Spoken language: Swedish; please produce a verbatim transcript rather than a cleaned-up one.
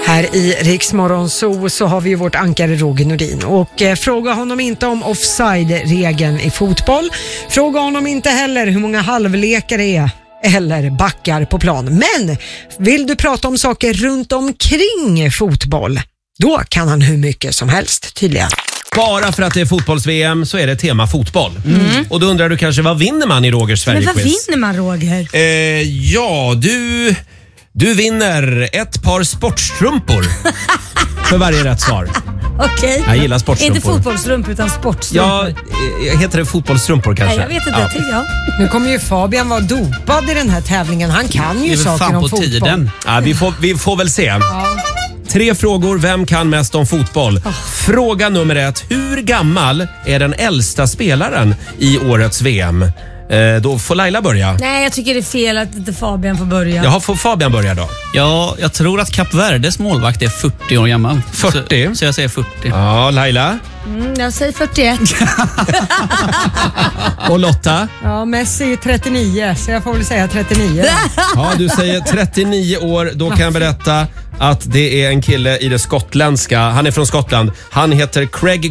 Här i Riks Morgonzoo så har vi ju vårt ankare Roger Nordin och eh, fråga honom inte om offside-regeln i fotboll. Fråga honom inte heller hur många halvlekar det är eller backar på plan. Men vill du prata om saker runt omkring fotboll, då kan han hur mycket som helst tydligen. Bara för att det är fotbolls-V M så är det tema fotboll. Mm. Och då undrar du kanske, vad vinner man i Rogers Sverige-quiz? Men vad vinner man, Roger? Eh, ja, du... Du vinner ett par sportstrumpor för varje rätt svar. Okej. Okay. Jag gillar sportstrumpor. Inte fotbollsstrumpor utan sportstrumpor. Ja, heter det fotbollsstrumpor kanske? Nej, jag vet inte. Ja. Jag. Nu kommer ju Fabian vara dopad i den här tävlingen. Han kan ju saker om fotboll. Tiden. Ja, vi, får, vi får väl se. Ja. Tre frågor. Vem kan mest om fotboll? Oh. Fråga nummer ett. Hur gammal är den äldsta spelaren i årets V M? Eh, då får Laila börja. Nej, jag tycker det är fel att inte Fabian får börja. Jaha, får Fabian börja då? Ja, jag tror att Kap Verdes målvakt är fyrtio år gammal. fyrtio? Så, så jag säger fyrtio. Ja, Laila? Mm, jag säger fyrtioett. Och Lotta? Ja, Messi är trettionio, så jag får väl säga trettionio. Ja, du säger trettionio år. Då kan jag berätta att det är en kille i det skottländska. Han är från Skottland. Han heter Craig